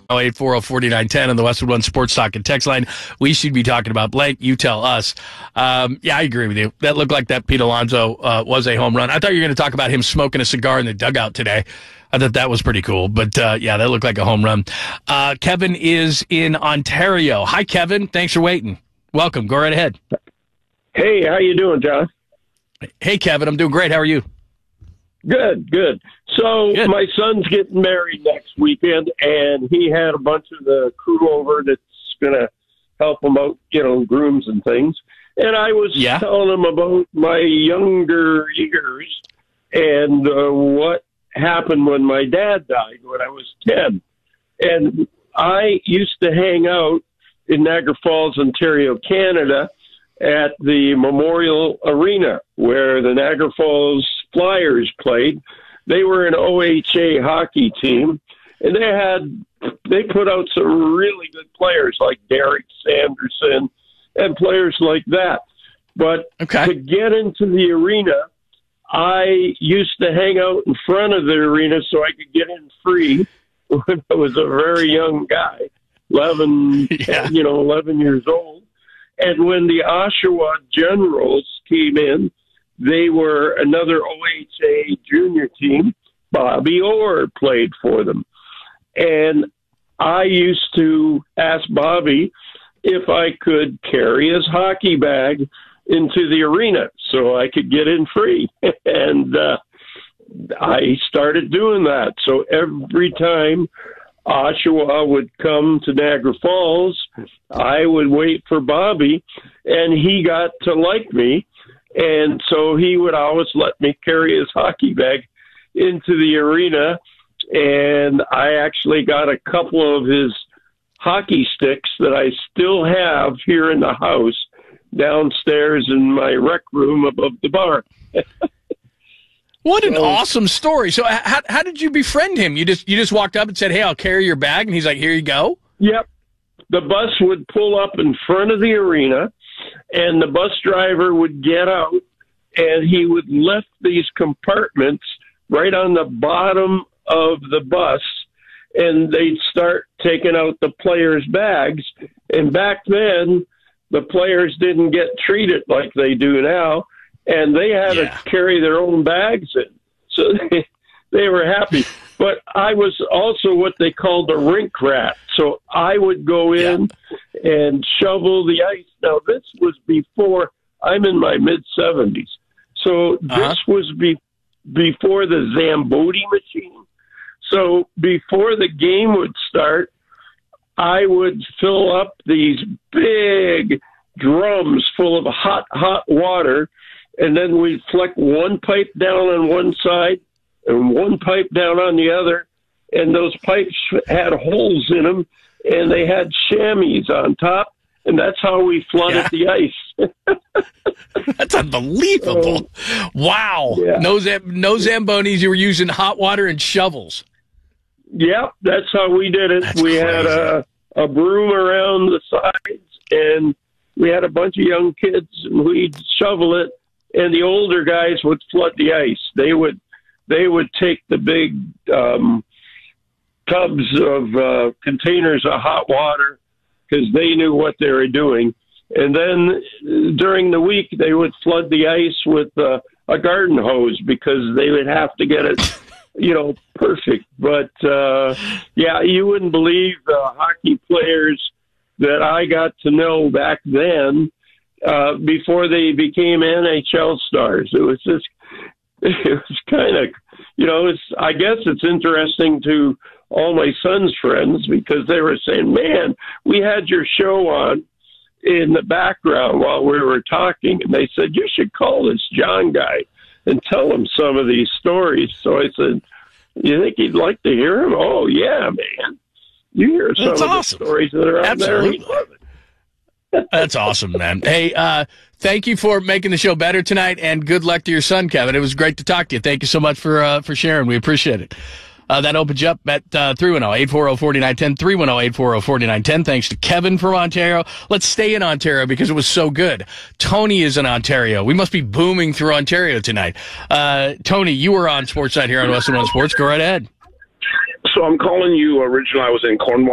840-4910 on the Westwood One Sports Talk and text line. We should be talking about blank. You tell us. Yeah, I agree with you. That looked like that Pete Alonso was a home run. I thought you were going to talk about him smoking a cigar in the dugout today. I thought that was pretty cool. But, yeah, that looked like a home run. Kevin is in Ontario. Hi, Kevin. Thanks for waiting. Welcome. Go right ahead. Hey, how you doing, John? Hey, Kevin. I'm doing great. How are you? Good. So my son's getting married next weekend, and he had a bunch of the crew over that's going to help him out, grooms and things. And I was telling him about my younger years and what happened when my dad died when I was 10. And I used to hang out in Niagara Falls, Ontario, Canada, at the Memorial Arena where the Niagara Falls Flyers played. They were an OHA hockey team, and they put out some really good players like Derek Sanderson and players like that. But to get into the arena, I used to hang out in front of the arena so I could get in free when I was a very young guy, 11 years old. And when the Oshawa Generals came in, they were another OHA junior team. Bobby Orr played for them. And I used to ask Bobby if I could carry his hockey bag into the arena so I could get in free. And I started doing that. So every time Oshawa would come to Niagara Falls, I would wait for Bobby, and he got to like me. And so he would always let me carry his hockey bag into the arena. And I actually got a couple of his hockey sticks that I still have here in the house downstairs in my rec room above the bar. What an awesome story. So how did you befriend him? You just walked up and said, "Hey, I'll carry your bag," and he's like, "Here you go." Yep. The bus would pull up in front of the arena, and the bus driver would get out, and he would lift these compartments right on the bottom of the bus, and they'd start taking out the players' bags. And back then, the players didn't get treated like they do now, and they had to carry their own bags in. So they were happy. But I was also what they called a rink rat. So I would go in and shovel the ice. Now, this was before, I'm in my mid-70s. So this was before the Zamboni machine. So before the game would start, I would fill up these big drums full of hot water, and then we'd flick one pipe down on one side and one pipe down on the other, and those pipes had holes in them, and they had chamois on top, and that's how we flooded the ice. That's unbelievable. Wow. Yeah. No Zambonis. You were using hot water and shovels. Yep, that's how we did it. That's we crazy. Had a broom around the sides, and we had a bunch of young kids, and we'd shovel it, and the older guys would flood the ice. They would take the big tubs of containers of hot water because they knew what they were doing. And then during the week, they would flood the ice with a garden hose because they would have to get it, perfect. But, you wouldn't believe the hockey players that I got to know back then before they became NHL stars. It was kind of, I guess it's interesting to all my son's friends because they were saying, man, we had your show on in the background while we were talking. And they said, you should call this John guy and tell him some of these stories. So I said, you think he'd like to hear them? Oh, yeah, man. You hear some of the stories that are out there. He'd love it. That's awesome, man. Hey, thank you for making the show better tonight, and good luck to your son, Kevin. It was great to talk to you. Thank you so much for sharing. We appreciate it. That opens you up at 310-840-4910, 310-840-4910. Thanks to Kevin from Ontario. Let's stay in Ontario because it was so good. Tony is in Ontario. We must be booming through Ontario tonight. Tony, you were on Sportsnet here on Westwood One Sports. Go right ahead. So I'm calling you originally. I was in Cornwall,